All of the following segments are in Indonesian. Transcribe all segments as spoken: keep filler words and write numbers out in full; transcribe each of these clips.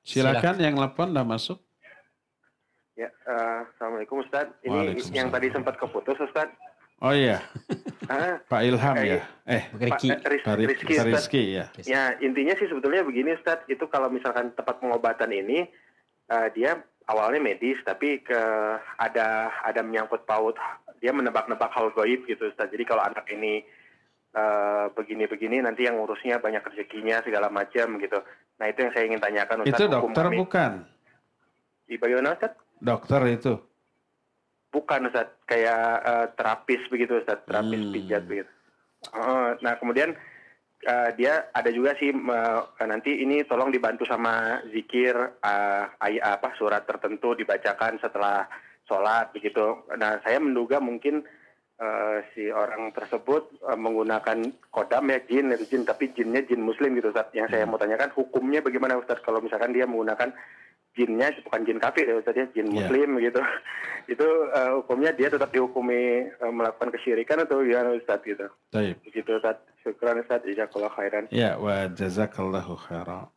Silakan Silakan. yang telepon udah masuk. Ya, uh, Assalamualaikum Ustaz. Ini Waalaikumsalam. yang tadi sempat keputus Ustaz. Oh iya, Ah, Pak Ilham eh, ya? Eh, Pak Riki. Pak, Ris, Pak Ri- Rizky, Pak Ustaz. Rizky ya. Ya, intinya sih sebetulnya begini Ustaz, itu kalau misalkan tempat pengobatan ini uh, dia awalnya medis tapi ke ada ada menyangkut paut, dia menebak-nebak hal gaib gitu Ustaz. Jadi kalau anak ini uh, begini-begini nanti yang ngurusnya banyak rezekinya segala macam gitu. Nah, itu yang saya ingin tanyakan Ustaz. Itu dokter kami. bukan? Di bagaimana Ustaz? Dokter itu? Bukan Ustaz, kayak uh, terapis begitu Ustaz, terapis Hmm. pijat begitu. Uh, nah kemudian uh, dia ada juga sih uh, nanti ini tolong dibantu sama zikir uh, ay- apa surat tertentu dibacakan setelah sholat begitu. Nah saya menduga mungkin uh, si orang tersebut uh, menggunakan kodam ya jin itu jin tapi jinnya jin muslim gitu Ustaz. Yang saya mau tanyakan hukumnya bagaimana Ustaz kalau misalkan dia menggunakan jinnya bukan jin kafir ya Ustaz ya, jin Yeah. muslim gitu. Itu uh, hukumnya dia tetap dihukumi uh, melakukan kesyirikan atau gimana Ustaz gitu. Baik. Begitu Ustaz. Syukran Ustaz, jazakallahu khairan. Ya, wa jazakallahu khairan.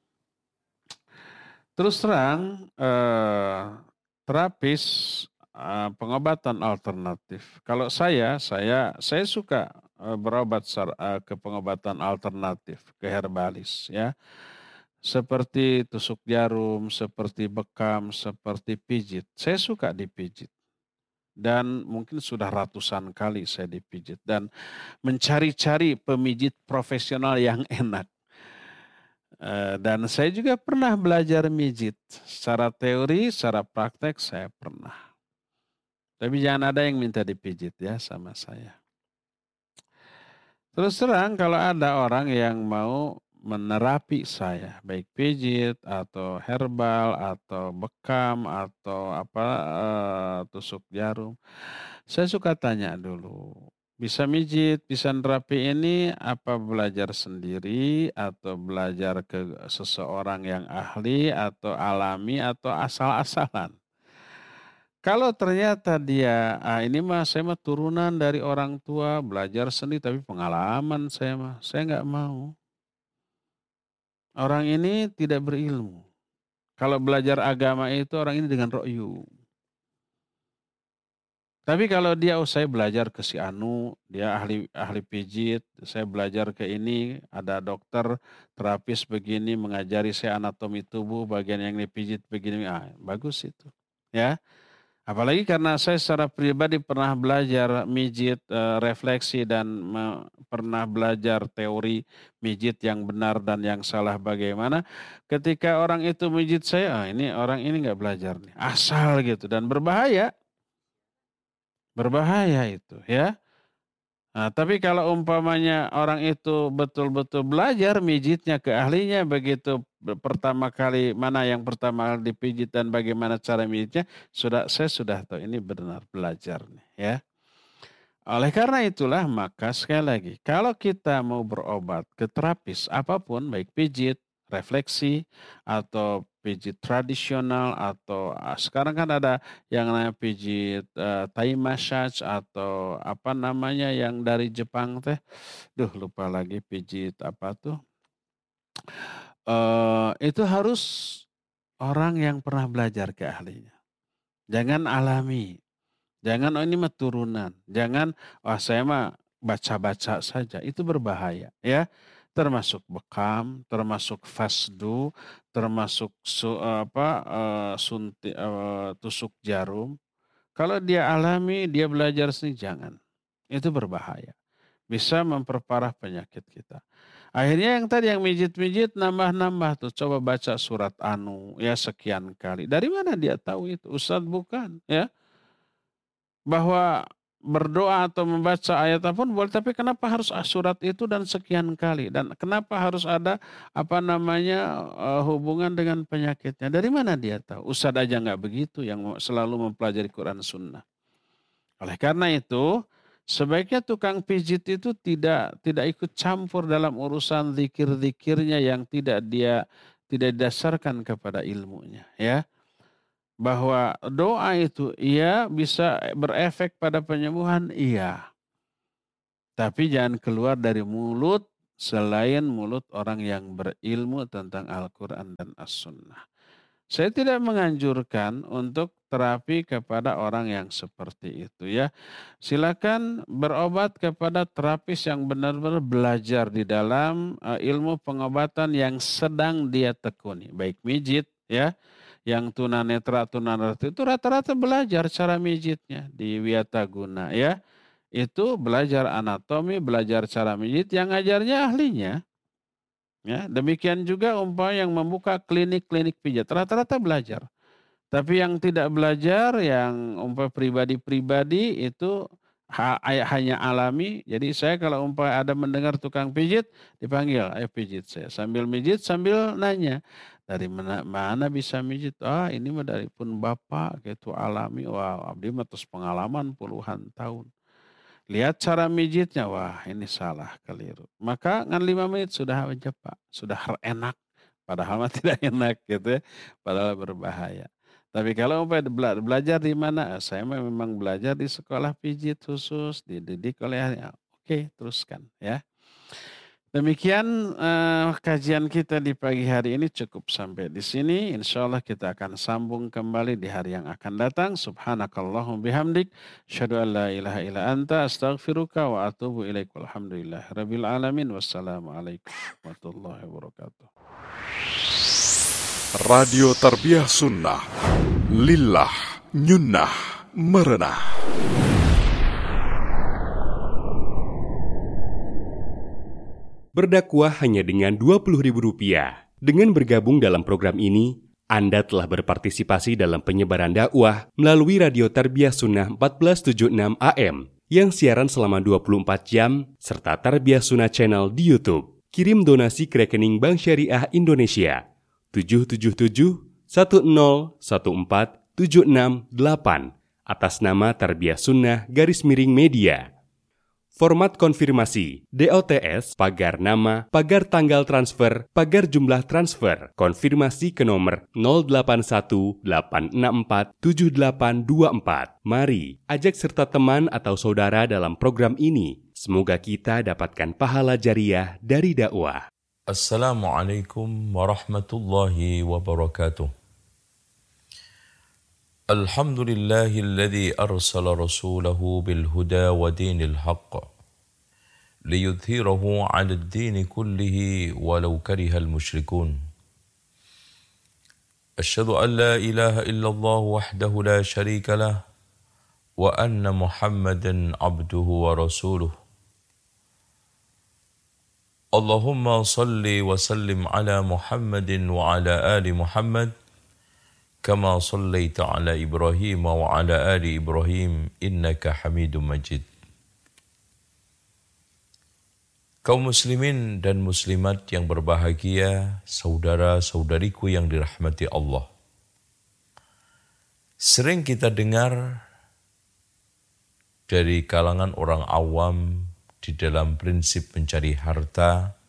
Terus terang, eh, terapis eh, pengobatan alternatif. Kalau saya, saya saya suka eh, berobat sar- eh, ke pengobatan alternatif, ke herbalis ya. Seperti tusuk jarum, seperti bekam, seperti pijit. Saya suka dipijit. Dan mungkin sudah ratusan kali saya dipijit. Dan mencari-cari pemijit profesional yang enak. Eh, Dan saya juga pernah belajar mijit. Secara teori, secara praktek saya pernah. Tapi jangan ada yang minta dipijit ya sama saya. Terus terang kalau ada orang yang mau menerapi saya, baik pijit atau herbal atau bekam atau apa eh, tusuk jarum, saya suka tanya dulu. Bisa mijit, bisa nerapi ini apa belajar sendiri atau belajar ke seseorang yang ahli atau alami atau asal-asalan. Kalau ternyata dia, ah ini mah saya mah turunan dari orang tua, belajar sendiri tapi pengalaman saya mah, saya nggak mau. Orang ini tidak berilmu. Kalau belajar agama itu orang ini dengan ro'yu. Tapi kalau dia, oh saya belajar ke si Anu, dia ahli ahli pijit, saya belajar ke ini, ada dokter, terapis begini, mengajari saya anatomi tubuh, bagian yang dipijit begini, ah bagus itu. Ya. Apalagi karena saya secara pribadi pernah belajar mijit, eh, refleksi dan me- pernah belajar teori mijit yang benar dan yang salah bagaimana. Ketika orang itu mijit saya, ah ini orang ini nggak belajar nih, asal gitu dan berbahaya, berbahaya itu ya. Nah, tapi kalau umpamanya orang itu betul-betul belajar mijitnya ke ahlinya begitu be- pertama kali mana yang pertama kali dipijit dan bagaimana cara mijitnya sudah saya sudah tahu ini benar belajar nih ya. Oleh karena itulah maka sekali lagi kalau kita mau berobat ke terapis apapun baik pijit, refleksi atau pijit tradisional atau ah, sekarang kan ada yang namanya pijit eh, Thai massage atau apa namanya yang dari Jepang teh. Duh lupa lagi pijit apa tuh. Eh itu harus orang yang pernah belajar ke ahlinya. Jangan alami. Jangan oh ini mah turunan. Jangan wah saya mah baca-baca saja. Itu berbahaya ya. Termasuk bekam, termasuk fasdu, termasuk su, apa eh, sunti, eh, tusuk jarum. Kalau dia alami, dia belajar sendiri jangan. Itu berbahaya. Bisa memperparah penyakit kita. Akhirnya yang tadi yang mijit-mijit nambah-nambah tuh. Coba baca surat Anu ya sekian kali. Dari mana dia tahu itu? Ustadz bukan ya. Bahwa berdoa atau membaca ayat apapun boleh, tapi kenapa harus surat itu dan sekian kali? Dan kenapa harus ada apa namanya eh, hubungan dengan penyakitnya? Dari mana dia tahu? Ustadz aja nggak begitu yang selalu mempelajari Quran Sunnah. Oleh karena itu, sebaiknya tukang pijit itu tidak tidak ikut campur dalam urusan zikir-zikirnya yang tidak dia tidak didasarkan kepada ilmunya, ya. Bahwa doa itu iya bisa berefek pada penyembuhan, iya. Tapi jangan keluar dari mulut selain mulut orang yang berilmu tentang Al-Quran dan As-Sunnah. Saya tidak menganjurkan untuk terapi kepada orang yang seperti itu ya. Silakan berobat kepada terapis yang benar-benar belajar di dalam uh, ilmu pengobatan yang sedang dia tekuni. Baik mijit ya, yang tunanetra tunanetra itu rata-rata belajar cara mijitnya di Wiataguna ya. Itu belajar anatomi, belajar cara mijit yang ngajarnya ahlinya. Ya, demikian juga umpama yang membuka klinik-klinik pijat, rata-rata belajar. Tapi yang tidak belajar, yang umpama pribadi-pribadi itu ha, hanya alami. Jadi saya kalau umpama ada mendengar tukang pijit, dipanggil, ayo pijit saya. Sambil mijit, sambil nanya, dari mana, mana bisa mijit? Ah ini mah dari pun bapak, gitu alami. Wah abdi mah terus pengalaman puluhan tahun. Lihat cara mijitnya, wah ini salah, keliru. Maka ngan lima menit sudah aja Pak, sudah enak. Padahal mah tidak enak gitu ya, padahal berbahaya. Tapi kalau umpamanya bela- belajar di mana, Eh, saya mah memang belajar di sekolah pijit khusus, dididik oleh ahli. Ah, Oke, teruskan ya. Demikian eh, kajian kita di pagi hari ini cukup sampai di sini. Insya Allah kita akan sambung kembali di hari yang akan datang. Subhanakallahum bihamdik. Asyhadu an la ilaha illa anta astaghfiruka wa atubu ilaik. Walhamdulillah rabbil alamin. Wassalamualaikum warahmatullahi wabarakatuh. Radio Tarbiyah Sunnah Lillah Nyunnah Merenah. Berdakwah hanya dengan dua puluh ribu rupiah. Dengan bergabung dalam program ini, Anda telah berpartisipasi dalam penyebaran dakwah melalui Radio Tarbiyah Sunnah empat belas tujuh puluh enam A M yang siaran selama dua puluh empat jam serta Tarbiyah Sunnah Channel di YouTube. Kirim donasi ke rekening Bank Syariah Indonesia tujuh tujuh tujuh satu nol satu empat tujuh enam delapan atas nama Tarbiyah Sunnah garis miring media. Format konfirmasi, D O T S, pagar nama, pagar tanggal transfer, pagar jumlah transfer, konfirmasi ke nomor nol delapan satu delapan enam empat tujuh delapan dua empat. Mari, ajak serta teman atau saudara dalam program ini. Semoga kita dapatkan pahala jariah dari dakwah. Assalamualaikum warahmatullahi wabarakatuh. الحمد لله الذي أرسل رسوله بالهدى ودين الحق ليظهره على الدين كله ولو كره المشركون أشهد أن لا إله إلا الله وحده لا شريك له وأن محمدا عبده ورسوله اللهم صل وسلم على محمد وعلى آل محمد كما صليت على إبراهيم وعلى آل إبراهيم إنك حميد مجيد. Kaum muslimin dan muslimat yang berbahagia, saudara-saudariku yang dirahmati Allah. Sering kita dengar dari kalangan orang awam di dalam prinsip mencari harta,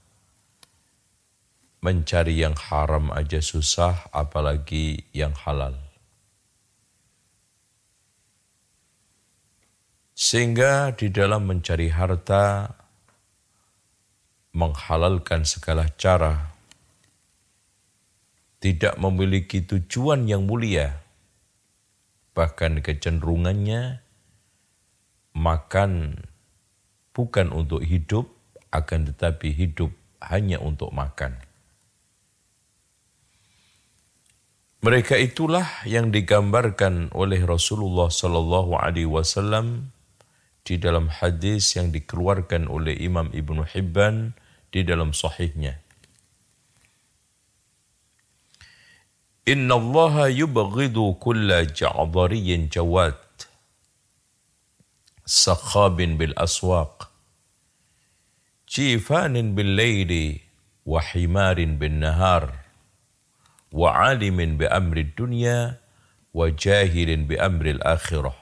mencari yang haram aja susah, apalagi yang halal. Sehingga di dalam mencari harta, menghalalkan segala cara, tidak memiliki tujuan yang mulia, bahkan kecenderungannya makan bukan untuk hidup, akan tetapi hidup hanya untuk makan. Mereka itulah yang digambarkan oleh Rasulullah sallallahu alaihi wasallam di dalam hadis yang dikeluarkan oleh Imam Ibnu Hibban di dalam sahihnya. Inna Allah yubghidu kulla ja'dhariyyin jawad sakhabin bil aswaq jifanin bil layli wa himarin bin nahar wa alimin bi amri dunya wa jahilin bi amri akhirah.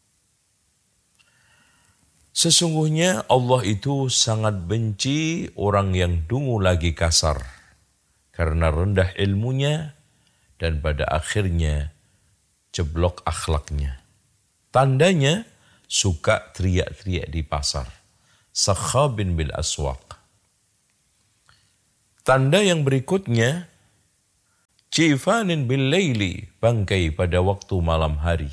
Sesungguhnya Allah itu sangat benci orang yang dungu lagi kasar karena rendah ilmunya dan pada akhirnya jeblok akhlaknya. Tandanya suka teriak-teriak di pasar. Sakhabin bil aswaq. Tanda yang berikutnya, jifanin bil laili, bangkai pada waktu malam hari.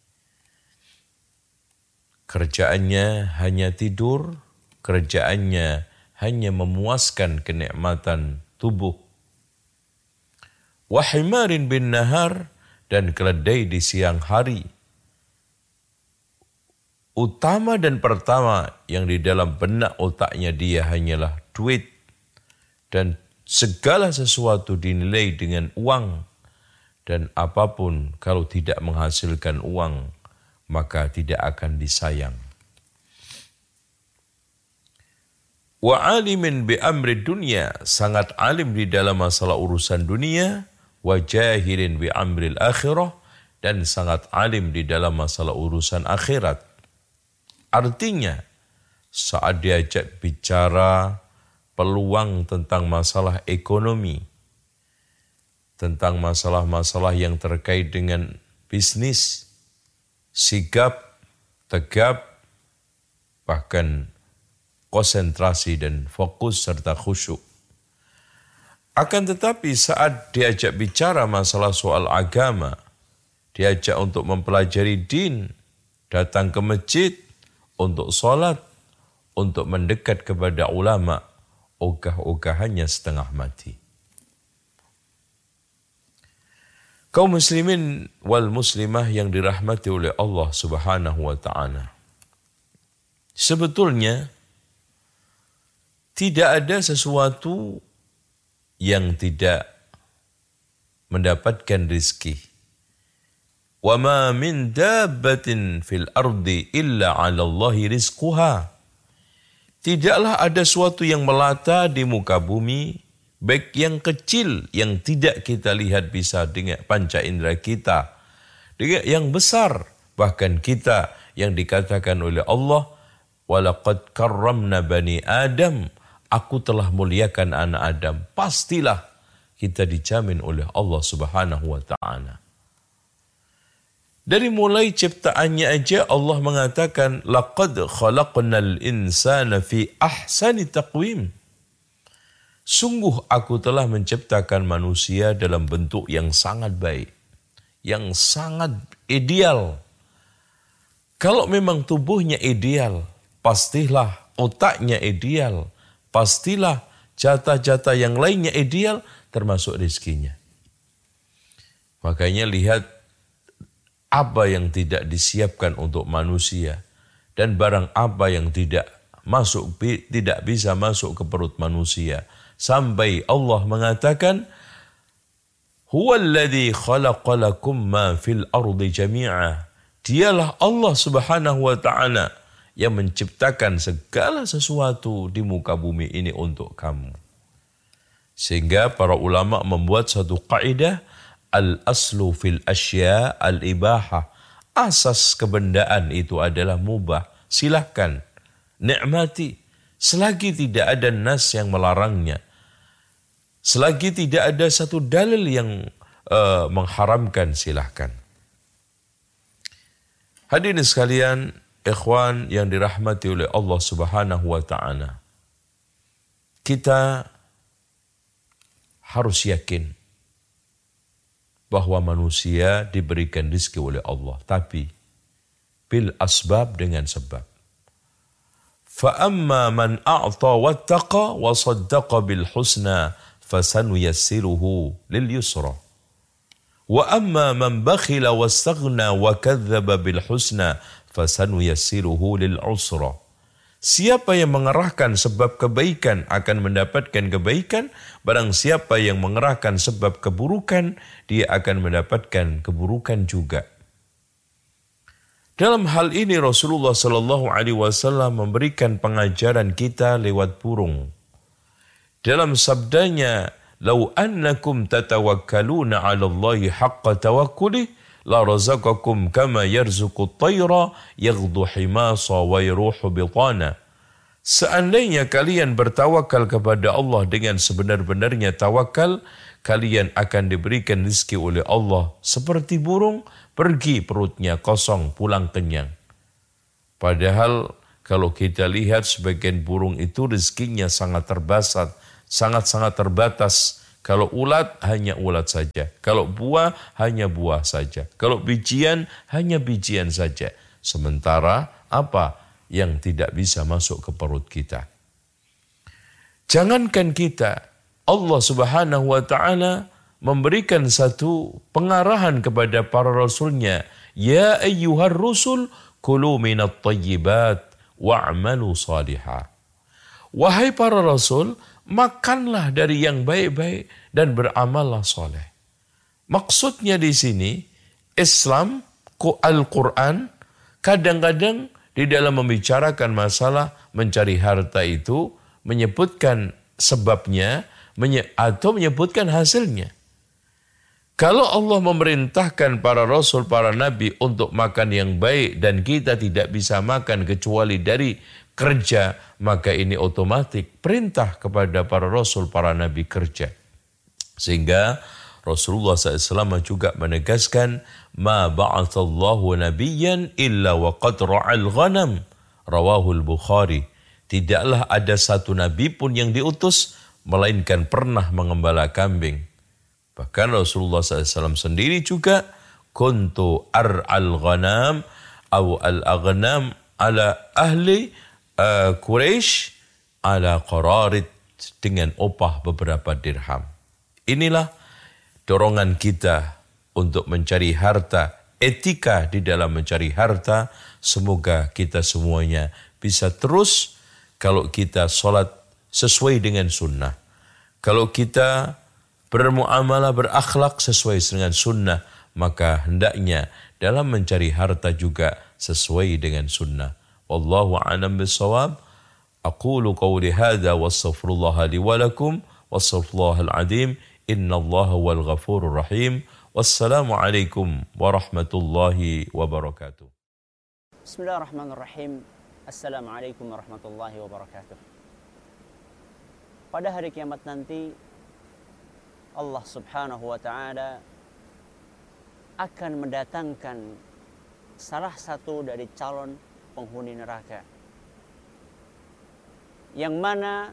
Kerjaannya hanya tidur, kerjaannya hanya memuaskan kenikmatan tubuh. Wahimarin bin nahar, dan keledai di siang hari. Utama dan pertama yang di dalam benak otaknya dia hanyalah duit, dan segala sesuatu dinilai dengan uang, dan apapun kalau tidak menghasilkan uang, maka tidak akan disayang. Wa alimin bi amri dunia, sangat alim di dalam masalah urusan dunia. Wa jahilin bi amril akhirah, dan sangat alim di dalam masalah urusan akhirat. Artinya, saat diajak bicara peluang tentang masalah ekonomi, tentang masalah-masalah yang terkait dengan bisnis, sigap, tegap, bahkan konsentrasi dan fokus serta khusyuk. Akan tetapi saat diajak bicara masalah soal agama, diajak untuk mempelajari din, datang ke masjid, untuk sholat, untuk mendekat kepada ulama, ogah-ogahannya setengah mati. Kaum muslimin wal muslimah yang dirahmati oleh Allah Subhanahu wa ta'ala. Sebetulnya tidak ada sesuatu yang tidak mendapatkan rizki. Wa ma min dabbatin fil ardi illa 'ala Allahi rizquha. Tidaklah ada suatu yang melata di muka bumi, baik yang kecil yang tidak kita lihat bisa dengan panca indera kita, dengan yang besar bahkan kita yang dikatakan oleh Allah, walaqad karramna bani Adam, aku telah muliakan anak Adam. Pastilah kita dijamin oleh Allah Subhanahu wa ta'ala. Dari mulai ciptaannya aja Allah mengatakan laqad khalaqnal insana fi ahsani taqwim. Sungguh aku telah menciptakan manusia dalam bentuk yang sangat baik, yang sangat ideal. Kalau memang tubuhnya ideal, pastilah otaknya ideal, pastilah jatah-jatah yang lainnya ideal, termasuk rezekinya. Makanya lihat apa yang tidak disiapkan untuk manusia dan barang apa yang tidak masuk tidak bisa masuk ke perut manusia, sampai Allah mengatakan huwallazi khalaqalakum ma fil ardi jami'a. Dialah Allah Subhanahu wa ta'ala yang menciptakan segala sesuatu di muka bumi ini untuk kamu. Sehingga para ulama membuat satu kaidah, al-aslu fil asya al-ibahah. Asas kebendaan itu adalah mubah. Silahkan, nikmati. Selagi tidak ada nas yang melarangnya. Selagi tidak ada satu dalil yang uh, mengharamkan, silahkan. Hadirin sekalian, ikhwan yang dirahmati oleh Allah Subhanahu wa ta'ala. Kita harus yakin bahwa manusia diberikan rezeki oleh Allah, tapi bil asbab, dengan sebab. Fa amma man a'ta wattaqa wa saddaqa bil husna fasanuyassiruhu lil yusra. Wa amma man bakhila wastaghna wa kadzdzaba bil husna fasanuyassiruhu lil usra. Siapa yang mengerahkan sebab kebaikan akan mendapatkan kebaikan, barang siapa yang mengerahkan sebab keburukan, dia akan mendapatkan keburukan juga. Dalam hal ini Rasulullah sallallahu alaihi wasallam memberikan pengajaran kita lewat burung. Dalam sabdanya, "Lau annakum tatawakkaluna 'ala Allahi haqqa tawakkuli, la razaqakum kama yarzuqu at-tayra yaghdu himasa wa yaruhu bitana." Seandainya kalian bertawakal kepada Allah dengan sebenar-benarnya tawakal, kalian akan diberikan rezeki oleh Allah seperti burung, pergi perutnya kosong, pulang kenyang. Padahal kalau kita lihat sebagian burung itu rezekinya sangat terbatas, sangat-sangat terbatas. Kalau ulat hanya ulat saja, kalau buah hanya buah saja, kalau bijian hanya bijian saja. Sementara apa yang tidak bisa masuk ke perut kita? Jangankan kita, Allah Subhanahu wa taala memberikan satu pengarahan kepada para rasulnya, ya ayyuhar rusul kulu minat thayyibat wa'malu salihah. Wahai para rasul, makanlah dari yang baik-baik dan beramallah soleh. Maksudnya di sini, Islam, Al-Quran, kadang-kadang di dalam membicarakan masalah mencari harta itu, menyebutkan sebabnya, atau menyebutkan hasilnya. Kalau Allah memerintahkan para rasul, para nabi untuk makan yang baik dan kita tidak bisa makan kecuali dari kerja, maka ini otomatis perintah kepada para rasul, para nabi kerja. Sehingga Rasulullah shallallahu alaihi wasallam juga menegaskan, ma ba'atsallahu nabiyyan illa wa qad ra'al ghanam, rawahul Bukhari. Tidaklah ada satu nabi pun yang diutus melainkan pernah mengembala kambing. Bahkan Rasulullah shallallahu alaihi wasallam sendiri juga, kuntu ar'al ghanam atau al-aghnam ala ahli uh, Quraisy ala qararit, dengan upah beberapa dirham. Inilah dorongan kita untuk mencari harta, etika di dalam mencari harta. Semoga kita semuanya bisa terus, kalau kita sholat sesuai dengan sunnah, kalau kita bermuamalah, berakhlak sesuai dengan sunnah, maka hendaknya dalam mencari harta juga sesuai dengan sunnah. Wallahu a'lam bishawab. Aqulu qawli hadza wa astaghfirullah li wa lakum wa astaghfirullahal azim. Innallaha wal ghafurur rahim. Wassalamu alaikum warahmatullahi wabarakatuh. Bismillahirrahmanirrahim. Assalamualaikum warahmatullahi wabarakatuh. Pada hari kiamat nanti, Allah Subhanahu wa ta'ala akan mendatangkan salah satu dari calon penghuni neraka, yang mana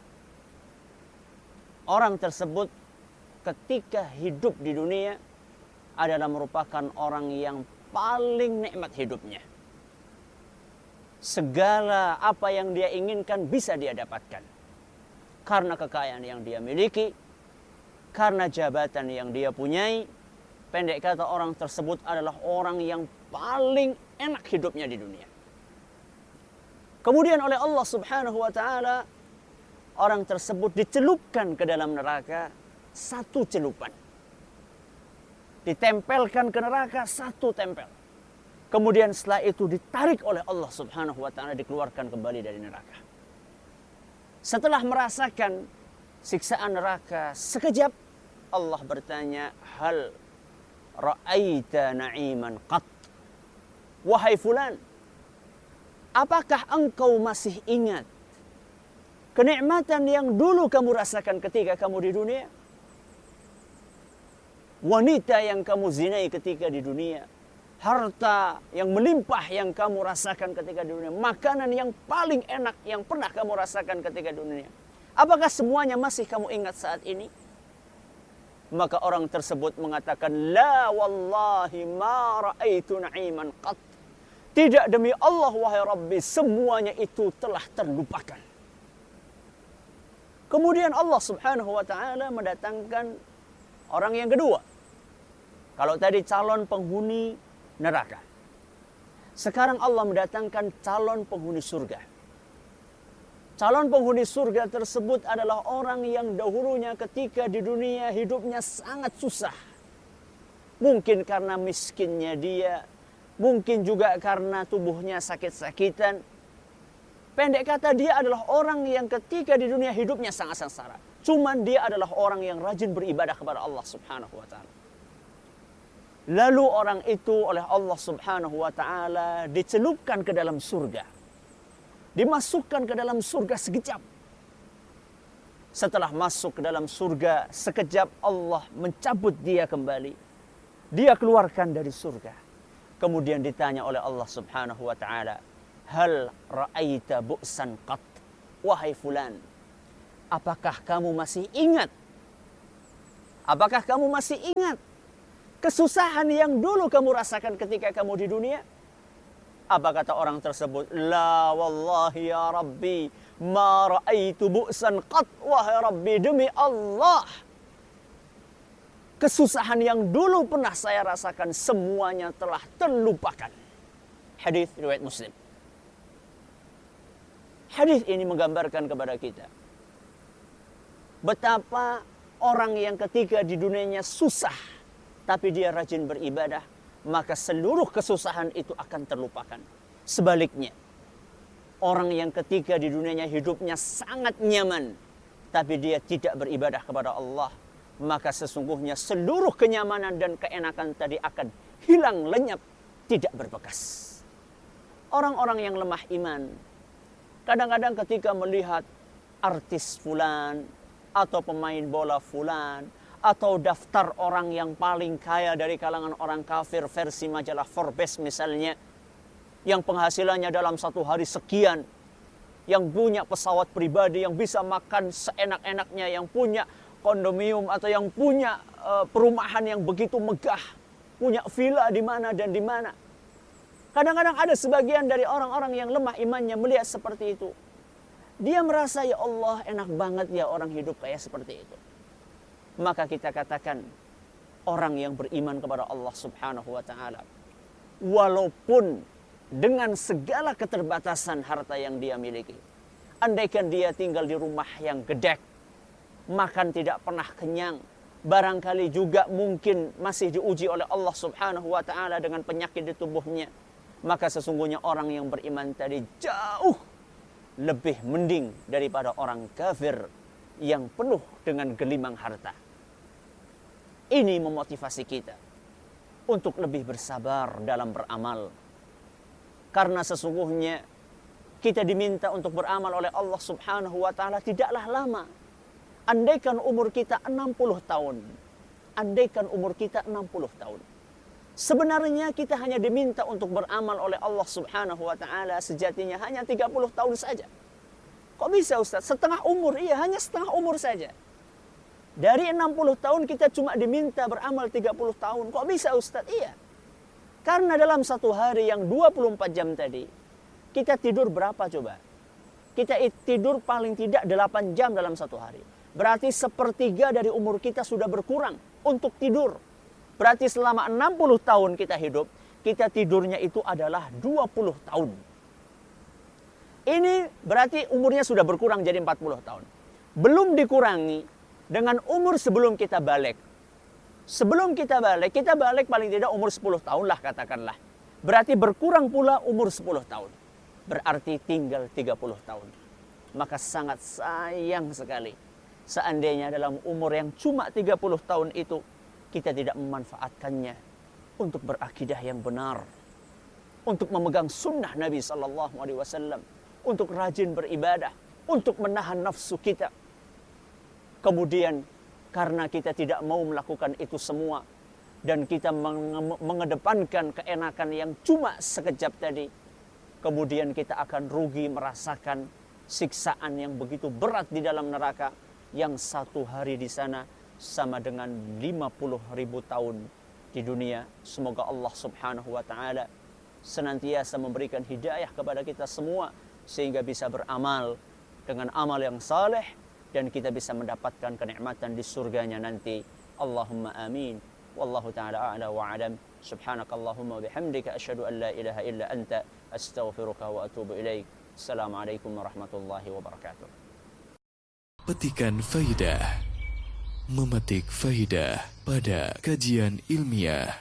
orang tersebut ketika hidup di dunia adalah merupakan orang yang paling nikmat hidupnya. Segala apa yang dia inginkan bisa dia dapatkan karena kekayaan yang dia miliki, karena jabatan yang dia punyai. Pendek kata, orang tersebut adalah orang yang paling enak hidupnya di dunia. Kemudian oleh Allah Subhanahu wa ta'ala, orang tersebut dicelupkan ke dalam neraka satu celupan. Ditempelkan ke neraka satu tempel. Kemudian setelah itu ditarik oleh Allah Subhanahu wa ta'ala, dikeluarkan kembali dari neraka. Setelah merasakan siksaan neraka sekejap, Allah bertanya, hal ra'aita na'iman qat? Wahai fulan, apakah engkau masih ingat kenikmatan yang dulu kamu rasakan ketika kamu di dunia? Wanita yang kamu zinai ketika di dunia, harta yang melimpah yang kamu rasakan ketika di dunia, makanan yang paling enak yang pernah kamu rasakan ketika di dunia, apakah semuanya masih kamu ingat saat ini? Maka orang tersebut mengatakan, la wallahi ma ra'aitu na'iman qat. Tidak, demi Allah wahai Rabbi, semuanya itu telah terlupakan. Kemudian Allah Subhanahu wa ta'ala mendatangkan orang yang kedua. Kalau tadi calon penghuni neraka, sekarang Allah mendatangkan calon penghuni surga. Calon penghuni surga tersebut adalah orang yang dahulunya ketika di dunia hidupnya sangat susah. Mungkin karena miskinnya dia, mungkin juga karena tubuhnya sakit-sakitan. Pendek kata, dia adalah orang yang ketika di dunia hidupnya sangat sengsara. Cuman dia adalah orang yang rajin beribadah kepada Allah Subhanahu wa ta'ala. Lalu orang itu oleh Allah Subhanahu wa ta'ala dicelupkan ke dalam surga. Dimasukkan ke dalam surga sekejap. Setelah masuk ke dalam surga sekejap, Allah mencabut dia kembali. Dia keluarkan dari surga. Kemudian ditanya oleh Allah Subhanahu wa ta'ala, hal ra'aita bu'san qat? Wahai fulan, apakah kamu masih ingat? Apakah kamu masih ingat kesusahan yang dulu kamu rasakan ketika kamu di dunia? Apa kata orang tersebut? La wallahi ya Rabbi, ma ra'aitu bu'san qat. Wahai Rabbi, demi Allah, kesusahan yang dulu pernah saya rasakan semuanya telah terlupakan. Hadis riwayat Muslim. Hadis ini menggambarkan kepada kita betapa orang yang ketika di dunianya susah, tapi dia rajin beribadah, maka seluruh kesusahan itu akan terlupakan. Sebaliknya, orang yang ketika di dunianya hidupnya sangat nyaman, tapi dia tidak beribadah kepada Allah, maka sesungguhnya seluruh kenyamanan dan keenakan tadi akan hilang lenyap, tidak berbekas. Orang-orang yang lemah iman, kadang-kadang ketika melihat artis fulan, atau pemain bola fulan, atau daftar orang yang paling kaya dari kalangan orang kafir versi majalah Forbes misalnya, yang penghasilannya dalam satu hari sekian, yang punya pesawat pribadi, yang bisa makan seenak-enaknya, yang punya kondominium atau yang punya uh, perumahan yang begitu megah, punya villa di mana dan di mana. Kadang-kadang ada sebagian dari orang-orang yang lemah imannya melihat seperti itu. Dia merasa, ya Allah, enak banget ya orang hidup kayak seperti itu. Maka kita katakan, orang yang beriman kepada Allah Subhanahu wa Ta'ala, walaupun dengan segala keterbatasan harta yang dia miliki, andaikan dia tinggal di rumah yang gedek, makan tidak pernah kenyang, barangkali juga mungkin masih diuji oleh Allah Subhanahu wa Ta'ala dengan penyakit di tubuhnya, maka sesungguhnya orang yang beriman tadi jauh lebih mending daripada orang kafir yang penuh dengan gelimang harta. Ini memotivasi kita untuk lebih bersabar dalam beramal. Karena sesungguhnya kita diminta untuk beramal oleh Allah Subhanahu wa Ta'ala tidaklah lama. Andaikan umur kita enam puluh tahun. Andaikan umur kita enam puluh tahun. Sebenarnya kita hanya diminta untuk beramal oleh Allah Subhanahu wa Ta'ala sejatinya hanya tiga puluh tahun saja. Kok bisa Ustaz? Setengah umur? Iya, hanya setengah umur saja. Dari enam puluh tahun kita cuma diminta beramal tiga puluh tahun. Kok bisa Ustaz? Iya. Karena dalam satu hari yang dua puluh empat jam tadi, kita tidur berapa coba? Kita tidur paling tidak delapan jam dalam satu hari. Berarti sepertiga dari umur kita sudah berkurang untuk tidur. Berarti selama enam puluh tahun kita hidup, kita tidurnya itu adalah dua puluh tahun. Ini berarti umurnya sudah berkurang jadi empat puluh tahun. Belum dikurangi dengan umur sebelum kita balik. Sebelum kita balik, kita balik paling tidak umur sepuluh tahun lah katakanlah. Berarti berkurang pula umur sepuluh tahun. Berarti tinggal tiga puluh tahun. Maka sangat sayang sekali seandainya dalam umur yang cuma tiga puluh tahun itu kita tidak memanfaatkannya untuk berakidah yang benar, untuk memegang sunnah Nabi Sallallahu Alaihi Wasallam, untuk rajin beribadah, untuk menahan nafsu kita. Kemudian karena kita tidak mau melakukan itu semua dan kita mengedepankan keenakan yang cuma sekejap tadi, kemudian kita akan rugi merasakan siksaan yang begitu berat di dalam neraka, yang satu hari di sana sama dengan lima puluh ribu tahun di dunia. Semoga Allah Subhanahu wa Ta'ala senantiasa memberikan hidayah kepada kita semua sehingga bisa beramal dengan amal yang saleh dan kita bisa mendapatkan kenikmatan di surganya nanti. Allahumma amin. Wallahu ta'ala a'la wa a'lam. Subhanakallahumma wa bihamdika asyhadu an la ilaha illa anta astaghfiruka wa atubu ilaik. Assalamualaikum warahmatullahi wabarakatuh. Petikan faidah, memetik faidah pada kajian ilmiah.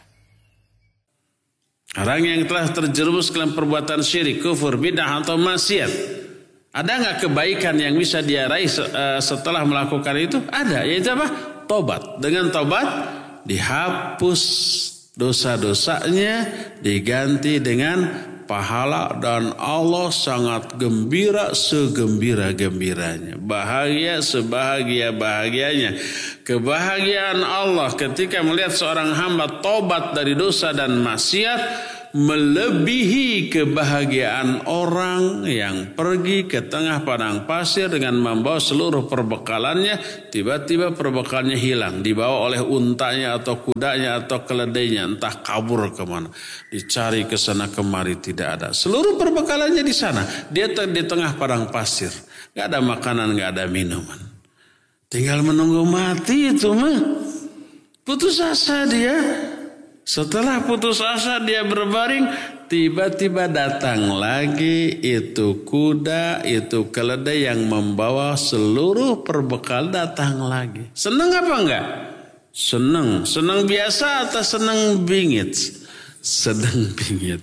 Orang yang telah terjerumus dalam perbuatan syirik, kufur, bid'ah atau maksiat, ada nggak kebaikan yang bisa dia raih setelah melakukan itu? Ada, yaitu apa? Tobat. Dengan tobat dihapus dosa-dosanya, diganti dengan pahala, dan Allah sangat gembira segembira-gembiranya, bahagia sebahagia-bahagianya. Kebahagiaan Allah ketika melihat seorang hamba tobat dari dosa dan maksiat, melebihi kebahagiaan orang yang pergi ke tengah padang pasir dengan membawa seluruh perbekalannya, tiba-tiba perbekalnya hilang, dibawa oleh untanya atau kudanya atau keledainya, entah kabur kemana, dicari ke sana kemari tidak ada. Seluruh perbekalannya di sana, dia di tengah padang pasir, nggak ada makanan, nggak ada minuman, tinggal menunggu mati itu mah. Putus asa dia. Setelah putus asa dia berbaring, tiba-tiba datang lagi itu kuda, itu keledai yang membawa seluruh perbekal datang lagi. Senang apa enggak? Senang. Senang biasa atau senang bingit? Senang bingit.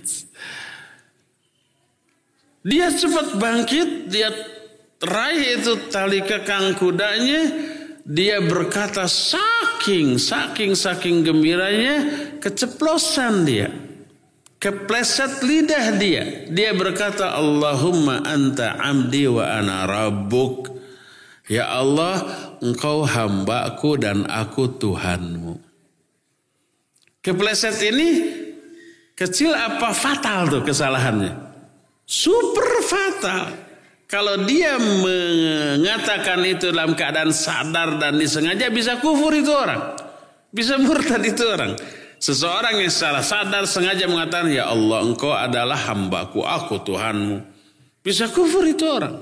Dia cepat bangkit, dia raih itu tali kekang kudanya, dia berkata saking, saking, saking gembiranya, keceplosan dia. Kepleset lidah dia. Dia berkata, Allahumma anta amdi wa ana rabbuk. Ya Allah, engkau hambaku dan aku Tuhanmu. Kepleset ini kecil apa fatal tuh kesalahannya? Super fatal. Kalau dia mengatakan itu dalam keadaan sadar dan disengaja, bisa kufur itu orang. Bisa murtad itu orang. Seseorang yang secara sadar sengaja mengatakan, ya Allah engkau adalah hambaku, aku Tuhanmu. Bisa kufur itu orang.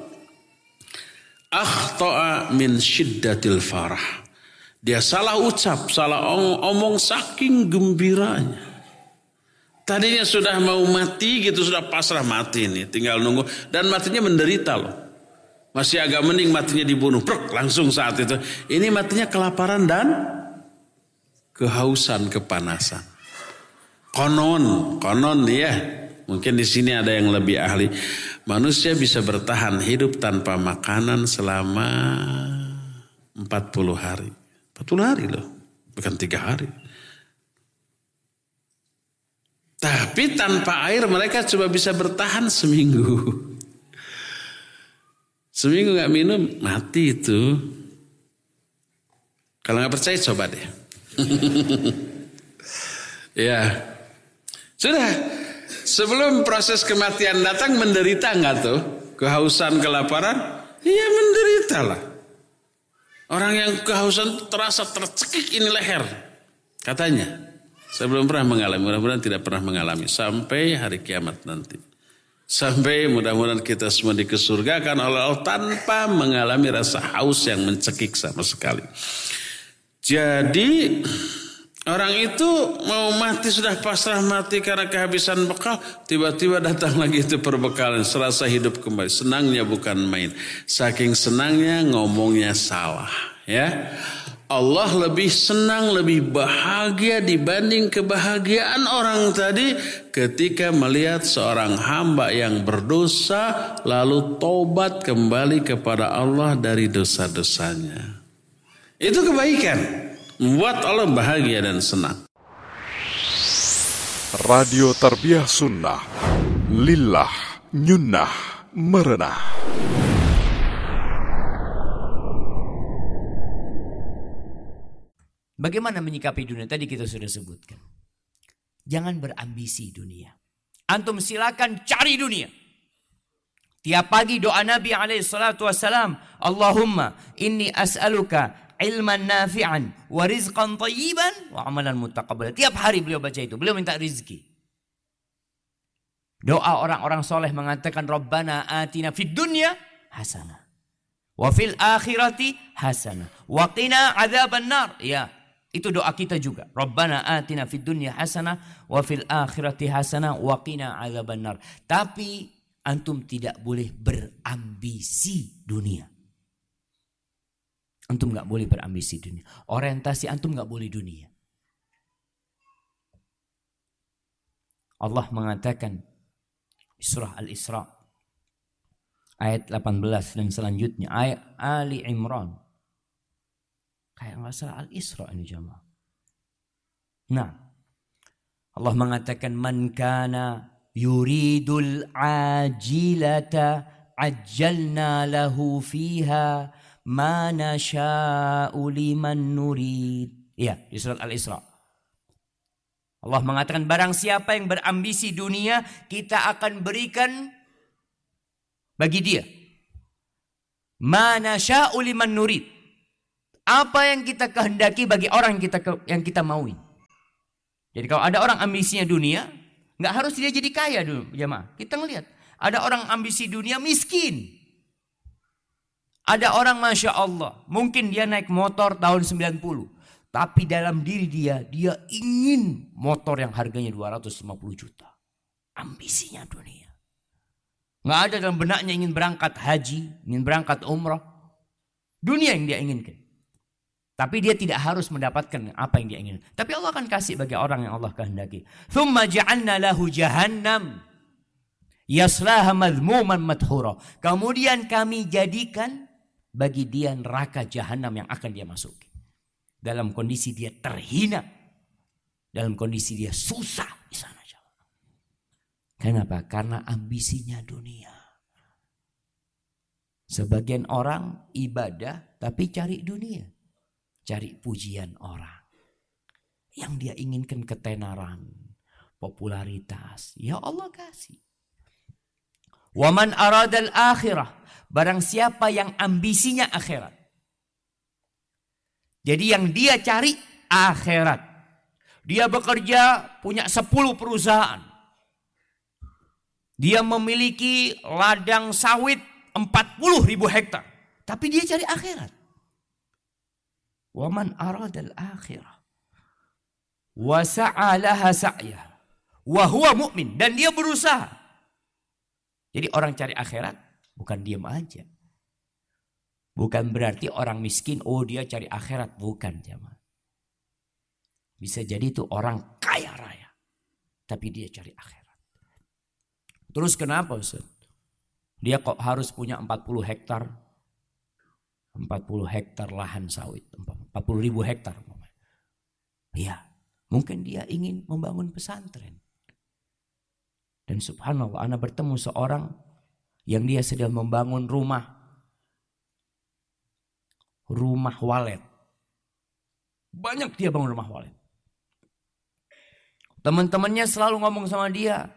Akhta'a min syiddatil farah. Dia salah ucap, salah omong saking gembiranya. Tadinya sudah mau mati gitu, sudah pasrah mati ini, tinggal nunggu. Dan matinya menderita loh. Masih agak mending matinya dibunuh, prek, langsung saat itu. Ini matinya kelaparan dan kehausan, kepanasan. Konon, konon ya. Mungkin di sini ada yang lebih ahli. Manusia bisa bertahan hidup tanpa makanan selama empat puluh hari. empat puluh hari loh, bukan tiga hari. Tapi tanpa air mereka coba bisa bertahan seminggu. Seminggu gak minum, mati itu. Kalau gak percaya coba deh. Ya. Sudah. Sebelum proses kematian datang, menderita gak tuh? Kehausan, kelaparan? Iya menderita lah. Orang yang kehausan terasa tercekik ini leher. Katanya. Saya belum pernah mengalami, mudah-mudahan tidak pernah mengalami sampai hari kiamat nanti. Sampai mudah-mudahan kita semua dikesurgakan oleh Allah tanpa mengalami rasa haus yang mencekik sama sekali. Jadi orang itu mau mati sudah pasrah mati karena kehabisan bekal, tiba-tiba datang lagi itu perbekalan, serasa hidup kembali. Senangnya bukan main. Saking senangnya ngomongnya salah, ya. Allah lebih senang, lebih bahagia dibanding kebahagiaan orang tadi ketika melihat seorang hamba yang berdosa lalu tobat kembali kepada Allah dari dosa-dosanya. Itu kebaikan, membuat Allah bahagia dan senang. Radio Tarbiyah Sunnah, Lillah, Nyunnah, Merenah. Bagaimana menyikapi dunia? Tadi kita sudah sebutkan. Jangan berambisi dunia. Antum silakan cari dunia. Tiap pagi doa Nabi alaihi salatu wassalam, Allahumma inni as'aluka ilman nafi'an wa rizqan thayyiban wa amalan mutaqabbalan. Tiap hari beliau baca itu. Beliau minta rizki. Doa orang-orang soleh mengatakan, Rabbana atina fid dunya hasanah. Wa fil akhirati hasanah. Wa qina adzaban nar. Ya. Itu doa kita juga. Rabbana atina fid dunya hasanah wa fil akhirati hasanah wa qina adzabannar. Tapi antum tidak boleh berambisi dunia. Antum enggak boleh berambisi dunia. Orientasi antum enggak boleh dunia. Allah mengatakan di surah Al-Isra ayat delapan belas dan selanjutnya, ayat Ali Imran. Kayak nggak salah Al-Isra ini jamaah. Nah, Allah mengatakan man kana yuridul ajilata ajjalna lahu fiha ma nasha'u liman nurid. Ya, di surat Al-Isra. Allah mengatakan barang siapa yang berambisi dunia, kita akan berikan bagi dia ma nasya'u liman nurid. Apa yang kita kehendaki bagi orang yang kita yang kita mauin. Jadi kalau ada orang ambisinya dunia, nggak harus dia jadi kaya dulu, jemaah. Kita ngelihat ada orang ambisi dunia miskin. Ada orang Masya Allah, mungkin dia naik motor tahun sembilan puluh. Tapi dalam diri dia, dia ingin motor yang harganya dua ratus lima puluh juta. Ambisinya dunia. Nggak ada dalam benaknya ingin berangkat haji, ingin berangkat umrah. Dunia yang dia inginkan. Tapi dia tidak harus mendapatkan apa yang dia inginkan. Tapi Allah akan kasih bagi orang yang Allah kehendaki. Thumma ja'alna lahu jahannam yaslaha madhmuman madhura. Kemudian kami jadikan bagi dia neraka jahanam yang akan dia masuki. Dalam kondisi dia terhina. Dalam kondisi dia susah di sana. Kenapa? Karena ambisinya dunia. Sebagian orang ibadah tapi cari dunia. Cari pujian orang. Yang dia inginkan ketenaran. Popularitas. Ya Allah kasih. Waman aradal akhirah. Barang siapa yang ambisinya akhirat. Jadi yang dia cari akhirat. Dia bekerja punya sepuluh perusahaan. Dia memiliki ladang sawit empat puluh ribu hektar. Tapi dia cari akhirat. Waman aradal akhirah. Wa sa'alaha sa'yah. Wa huwa mu'min. Dan dia berusaha. Jadi orang cari akhirat bukan diam aja. Bukan berarti orang miskin, oh dia cari akhirat. Bukan jemaah. Bisa jadi itu orang kaya raya. Tapi dia cari akhirat. Terus kenapa Ustaz? Dia kok harus punya empat puluh hektar? empat puluh hektar lahan sawit. empat puluh ribu hektar. Iya. Mungkin dia ingin membangun pesantren. Dan subhanallah, ana bertemu seorang yang dia sedang membangun rumah. Rumah walet. Banyak dia bangun rumah walet. Teman-temannya selalu ngomong sama dia.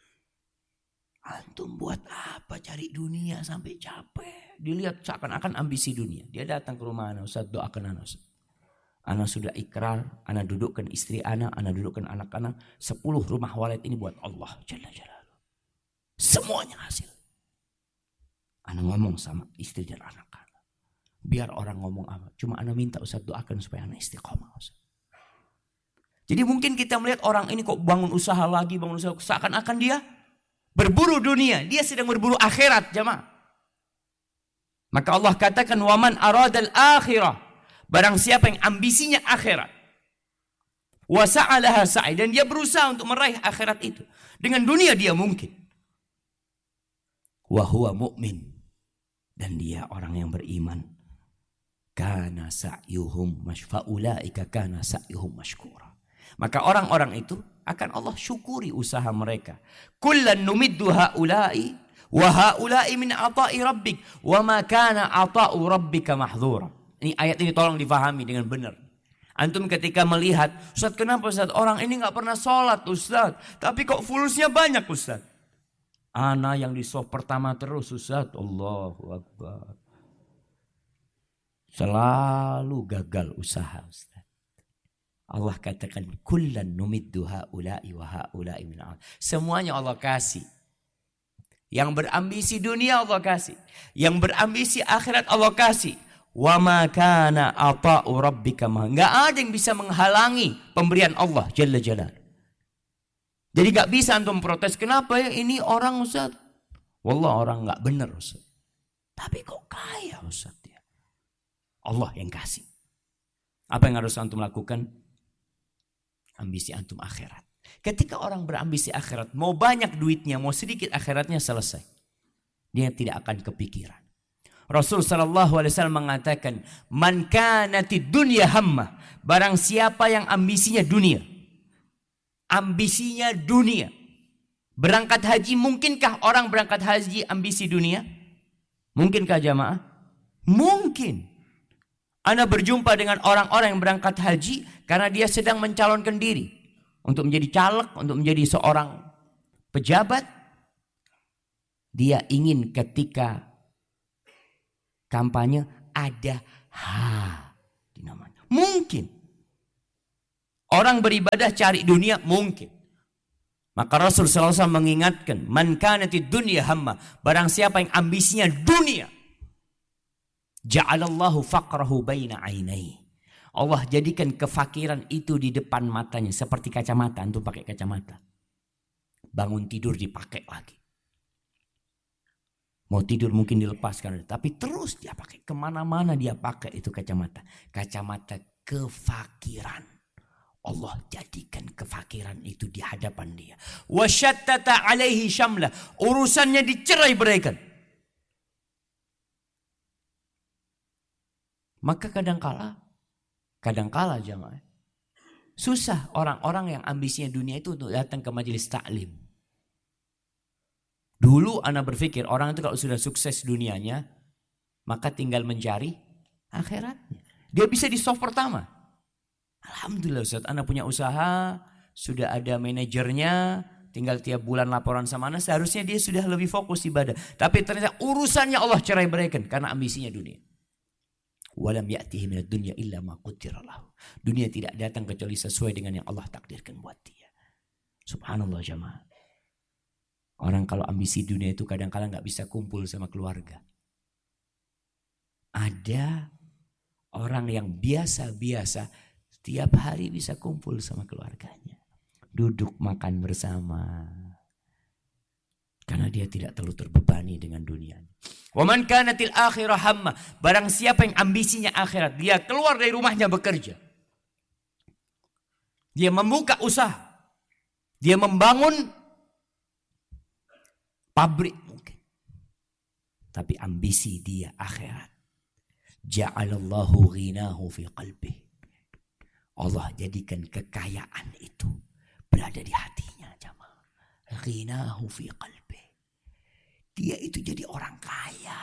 Antum buat apa cari dunia sampai capek. Dilihat seakan-akan ambisi dunia. Dia datang ke rumah ana, Ustaz doakan ana Ustaz. Ana sudah ikrar, ana dudukkan istri ana, ana dudukkan anak-anak. Sepuluh rumah walet ini buat Allah Jalla Jalaluhu. Semuanya hasil. Ana ngomong sama istri dan anak. Biar orang ngomong apa. Cuma ana minta Ustaz doakan supaya ana istiqomah Ustaz. Jadi mungkin kita melihat orang ini kok bangun usaha lagi, bangun usaha. Seakan-akan dia berburu dunia. Dia sedang berburu akhirat jemaah. Maka Allah katakan waman aradal akhirah. Barang siapa yang ambisinya akhirat. Wa sa'alaha sa'i. Dan dia berusaha untuk meraih akhirat itu. Dengan dunia dia mungkin. Wa huwa mu'min. Dan dia orang yang beriman. Kana sa'yuhum mashfa'ulaika kana sa'yuhum mashkura. Maka orang-orang itu akan Allah syukuri usaha mereka. Kullan numiddu ha'ula'i wa ha'ula'i min ata'i rabbik wa ma kana ata'u rabbika mahdhura. Ini ayat ini tolong difahami dengan benar. Antum ketika melihat, Ustaz kenapa Ustaz orang ini enggak pernah sholat Ustaz, tapi kok fulusnya banyak Ustaz. Ana yang di soft pertama terus Ustaz. Allahu Akbar. Selalu gagal usaha Ustaz. Allah katakan kullan numiddu haula'i wa haula'i min al. Semuanya Allah kasih. Yang berambisi dunia Allah kasih. Yang berambisi akhirat Allah kasih. Wa ma kana ata'u rabbika ma. Enggak ada yang bisa menghalangi pemberian Allah Jalla Jalal. Jadi enggak bisa antum protes kenapa ya ini orang Ustaz. Wallah orang enggak benar Ustaz. Tapi kok kaya Ustaz dia. Allah yang kasih. Apa yang harus antum lakukan? Ambisi antum akhirat. Ketika orang berambisi akhirat, mau banyak duitnya, mau sedikit akhiratnya selesai. Dia tidak akan kepikiran. Rasul sallallahu alaihi wasallam mengatakan, "Man kanatid dunya hammah." Barang siapa yang ambisinya dunia. Ambisinya dunia. Berangkat haji, mungkinkah orang berangkat haji ambisi dunia? Mungkinkah jamaah? Mungkin. Anda berjumpa dengan orang-orang yang berangkat haji karena dia sedang mencalonkan diri. untuk menjadi caleg, untuk menjadi seorang pejabat. Dia ingin ketika kampanye ada ha di namanya. Mungkin. Orang beribadah cari dunia mungkin. Maka Rasul shallallahu alaihi wasallam mengingatkan, man kanatid dunya hamma, barang siapa yang ambisinya dunia, ja'alallahu faqrahu baina ainai. Allah jadikan kefakiran itu di depan matanya seperti kacamata. Antum pakai kacamata. Bangun tidur dipakai lagi. Mau tidur mungkin dilepaskan, tapi terus dia pakai, kemana-mana dia pakai itu kacamata. Kacamata kefakiran. Allah jadikan kefakiran itu di hadapan dia. Wasyattata alaihi syamlah. Urusannya dicerai beraikan. Maka kadangkala, kadangkala jamaah, susah orang-orang yang ambisinya dunia itu untuk datang ke majelis taklim. Dulu ana berpikir orang itu kalau sudah sukses dunianya, maka tinggal mencari akhiratnya. Dia bisa di soft pertama. Alhamdulillah Ustaz, ana punya usaha, sudah ada manajernya, tinggal tiap bulan laporan sama ana, seharusnya dia sudah lebih fokus ibadah. Tapi ternyata urusannya Allah cerai beraikan karena ambisinya dunia. Walam ya'tihi minad dunya illa ma qaddara lahu. Dunia tidak datang kecuali sesuai dengan yang Allah takdirkan buat dia. Subhanallah jamaah. Orang kalau ambisi dunia itu kadang-kadang nggak bisa kumpul sama keluarga. Ada orang yang biasa-biasa setiap hari bisa kumpul sama keluarganya. Duduk makan bersama. Karena dia tidak terlalu terbebani dengan dunianya. Wa man kanatil akhirah hamma, barang siapa yang ambisinya akhirat, dia keluar dari rumahnya bekerja. Dia membuka usaha. Dia membangun pabrik mungkin. Tapi ambisi dia akhirat. Ja'alallahu ghinahu fi qalbih. Allah jadikan kekayaan itu berada di hatinya jamaah. Ghinahu fi qalbih. Dia itu jadi orang kaya.